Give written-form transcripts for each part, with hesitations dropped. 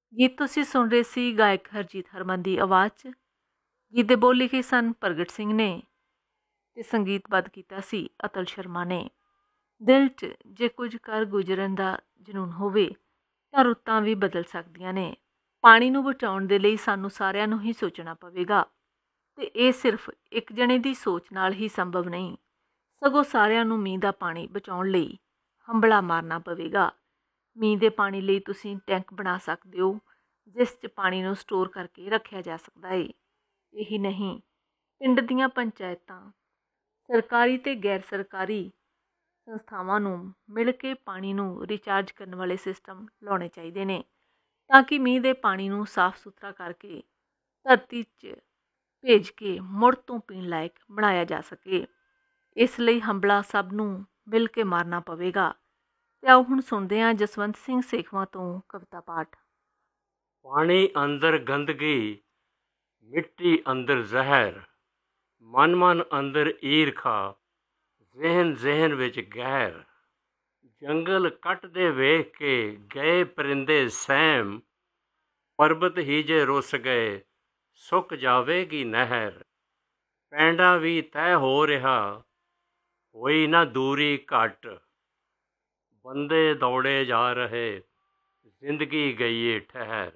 ਗੀਤ ਤੁਸੀਂ ਸੁਣ ਰਹੇ ਸੀ ਗਾਇਕ ਹਰਜੀਤ ਹਰਮਨ ਦੀ ਆਵਾਜ਼ 'ਚ। ਗੀਤ ਦੇ ਬੋਲ ਲਿਖੇ ਸਨ ਪ੍ਰਗਟ ਸਿੰਘ ਨੇ ਅਤੇ ਸੰਗੀਤਬੱਧ ਕੀਤਾ ਸੀ ਅਤਲ ਸ਼ਰਮਾ ਨੇ। ਦਿਲ 'ਚ ਜੇ ਕੁਝ ਕਰ ਗੁਜ਼ਰਨ ਦਾ ਜਨੂੰਨ ਹੋਵੇ ਤਾਂ ਰੁੱਤਾਂ ਵੀ ਬਦਲ ਸਕਦੀਆਂ ਨੇ। ਪਾਣੀ ਨੂੰ ਬਚਾਉਣ ਦੇ ਲਈ ਸਾਨੂੰ ਸਾਰਿਆਂ ਨੂੰ ਹੀ ਸੋਚਣਾ ਪਵੇਗਾ ਅਤੇ ਇਹ ਸਿਰਫ ਇੱਕ ਜਣੇ ਦੀ ਸੋਚ ਨਾਲ ਹੀ ਸੰਭਵ ਨਹੀਂ, ਸਗੋਂ ਸਾਰਿਆਂ ਨੂੰ ਮੀਂਹ ਦਾ ਪਾਣੀ ਬਚਾਉਣ ਲਈ ਹੰਬਲਾ ਮਾਰਨਾ ਪਵੇਗਾ। ਮੀਂਹ ਦੇ ਪਾਣੀ ਲਈ ਤੁਸੀਂ ਟੈਂਕ ਬਣਾ ਸਕਦੇ ਹੋ ਜਿਸ 'ਚ ਪਾਣੀ ਨੂੰ ਸਟੋਰ ਕਰਕੇ ਰੱਖਿਆ ਜਾ ਸਕਦਾ ਹੈ। ਇਹੀ ਨਹੀਂ, ਪਿੰਡ ਦੀਆਂ ਪੰਚਾਇਤਾਂ, ਸਰਕਾਰੀ ਅਤੇ ਗੈਰ ਸਰਕਾਰੀ ਸੰਸਥਾਵਾਂ ਨੂੰ ਮਿਲ ਕੇ ਪਾਣੀ ਨੂੰ ਰੀਚਾਰਜ ਕਰਨ ਵਾਲੇ ਸਿਸਟਮ ਲਾਉਣੇ ਚਾਹੀਦੇ ਨੇ ਤਾਂ ਕਿ ਮੀਂਹ ਦੇ ਪਾਣੀ ਨੂੰ ਸਾਫ਼ ਸੁਥਰਾ ਕਰਕੇ ਧਰਤੀ 'ਚ ਭੇਜ ਕੇ ਮੁੜ ਤੋਂ ਪੀਣ ਲਾਇਕ ਬਣਾਇਆ ਜਾ ਸਕੇ। ਇਸ ਲਈ ਹੰਬਲਾ ਸਭ ਨੂੰ ਮਿਲ ਕੇ ਮਾਰਨਾ ਪਵੇਗਾ। ਅਤੇ ਆਓ ਹੁਣ ਸੁਣਦੇ ਹਾਂ ਜਸਵੰਤ ਸਿੰਘ ਸੇਖਵਾਂ ਤੋਂ ਕਵਿਤਾ ਪਾਠ। ਪਾਣੀ ਅੰਦਰ ਗੰਦਗੀ, ਮਿੱਟੀ ਅੰਦਰ ਜ਼ਹਿਰ, ਮਨ ਮਨ ਅੰਦਰ ਈਰਖਾ, ਜ਼ਿਹਨ ਜ਼ਿਹਨ ਵਿੱਚ ਗਹਿਰ। ਜੰਗਲ ਕੱਟਦੇ ਵੇਖ ਕੇ ਗਏ ਪਰਿੰਦੇ ਸਹਿਮ, ਪਰਬਤ ਹੀ ਜੇ ਰੁੱਸ ਗਏ ਸੁੱਕ ਜਾਵੇਗੀ ਨਹਿਰ। ਪੈਂਡਾ ਵੀ ਤੈਅ ਹੋ ਰਿਹਾ, ਹੋਈ ਨਾ ਦੂਰੀ ਘੱਟ, ਬੰਦੇ ਦੌੜੇ ਜਾ ਰਹੇ, ਜ਼ਿੰਦਗੀ ਗਈ ਏ ਠਹਿਰ।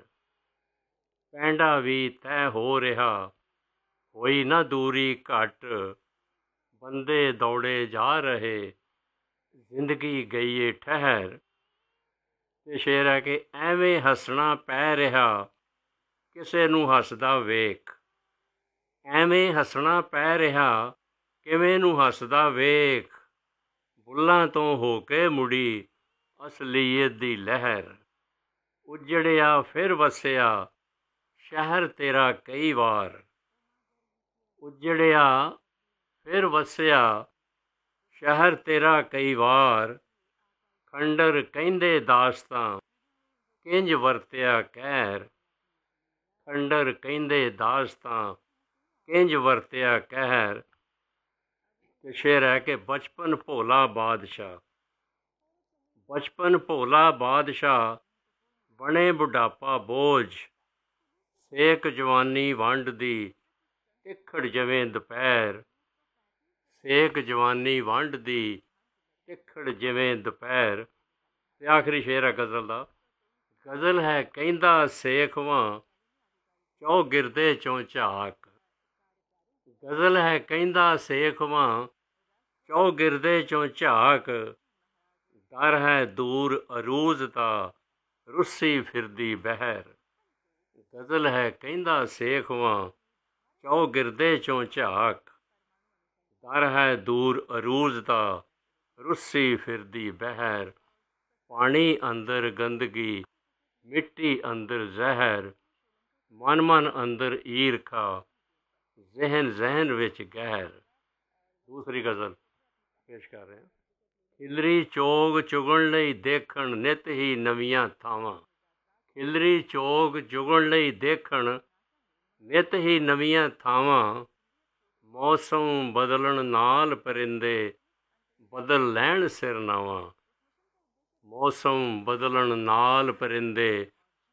ਪੈਂਡਾ ਵੀ ਤੈਅ ਹੋ ਰਿਹਾ, ਹੋਈ ਨਾ ਦੂਰੀ ਘੱਟ, ਬੰਦੇ ਦੌੜੇ ਜਾ ਰਹੇ, ਜ਼ਿੰਦਗੀ ਗਈ ਏ ਠਹਿਰ। ਤੇ ਸ਼ੇਰ ਹੈ ਕਿ ਐਵੇਂ ਹੱਸਣਾ ਪੈ ਰਿਹਾ ਕਿਸੇ ਨੂੰ ਹੱਸਦਾ ਵੇਖ, ਐਵੇਂ ਹੱਸਣਾ ਪੈ ਰਿਹਾ ਕਿਵੇਂ ਨੂੰ ਹੱਸਦਾ ਵੇਖ। ਬੁੱਲਾਂ ਤੋਂ ਹੋ ਕੇ ਮੁੜੀ ਅਸਲੀਅਤ ਦੀ ਲਹਿਰ, ਉਜੜਿਆ ਫਿਰ ਵਸਿਆ ਸ਼ਹਿਰ ਤੇਰਾ ਕਈ ਵਾਰ। ਉਜੜਿਆ ਫਿਰ ਵਸਿਆ ਸ਼ਹਿਰ ਤੇਰਾ ਕਈ ਵਾਰ, ਖੰਡਰ ਕਹਿੰਦੇ ਦਾਸਤਾਂ ਕਿੰਝ ਵਰਤਿਆ ਕਹਿਰ। ਖੰਡਰ ਕਹਿੰਦੇ ਦਾਸਤਾਂ ਕਿੰਝ ਵਰਤਿਆ ਕਹਿਰ। ਤੇ ਸ਼ੇਰ ਹੈ ਕਿ ਬਚਪਨ ਭੋਲਾ ਬਾਦਸ਼ਾਹ, ਬਚਪਨ ਭੋਲਾ ਬਾਦਸ਼ਾਹ, ਬਣੇ ਬੁਢਾਪਾ ਬੋਝ। ਸੇਕ ਜਵਾਨੀ ਵੰਡ ਦੀ ਤਿੱਖੜ ਜਿਵੇਂ ਦੁਪਹਿਰ, ਸੇਕ ਜਵਾਨੀ ਵੰਡ ਦੀ ਤਿੱਖੜ ਜਿਵੇਂ ਦੁਪਹਿਰ। ਤੇ ਆਖਰੀ ਸ਼ੇਰ ਹੈ ਗਜ਼ਲ ਦਾ। ਗਜ਼ਲ ਹੈ ਕਹਿੰਦਾ ਸੇਖਵਾਂ ਚੌਗਿਰਦੇ ਚੋਂ ਝਾਕ, ਗਜ਼ਲ ਹੈ ਕਹਿੰਦਾ ਸੇਖਵਾਂ ਚੌਗਿਰਦੇ ਚੋਂ ਝਾਕ। ਡਰ ਹੈ ਦੂਰ ਅਰੂਜ਼ ਦਾ ਰੁੱਸੀ ਫਿਰਦੀ ਬਹਿਰ। ਗਜ਼ਲ ਹੈ ਕਹਿੰਦਾ ਸੇਖਵਾਂ ਚੌਗਿਰਦੇ ਚੋਂ ਝਾਕ, ਡਰ ਹੈ ਦੂਰ ਅਰੂਜ਼ ਦਾ ਰੁੱਸੀ ਫਿਰਦੀ ਬਹਿਰ। ਪਾਣੀ ਅੰਦਰ ਗੰਦਗੀ, ਮਿੱਟੀ ਅੰਦਰ ਜ਼ਹਿਰ, ਮਨ ਮਨ ਅੰਦਰ ਈਰਖਾ, ਜ਼ਿਹਨ ਜ਼ਿਹਨ ਵਿੱਚ ਗਹਿਰ। ਦੂਸਰੀ ਗਜ਼ਲ ਪੇਸ਼ ਕਰ ਰਹੇ ਹਾਂ। ਖਿਲਰੀ ਚੋਗ ਚੁਗਣ ਲਈ ਦੇਖਣ ਨਿੱਤ ਹੀ ਨਵੀਆਂ ਥਾਵਾਂ, ਖਿਲਰੀ ਚੋਗ ਚੁਗਣ ਲਈ ਦੇਖਣ ਨਿੱਤ ਹੀ ਨਵੀਆਂ ਥਾਵਾਂ। ਮੌਸਮ ਬਦਲਣ ਨਾਲ ਪਰਿੰਦੇ ਬਦਲ ਲੈਣ ਸਿਰਨਾਵਾਂ, ਮੌਸਮ ਬਦਲਣ ਨਾਲ ਪਰਿੰਦੇ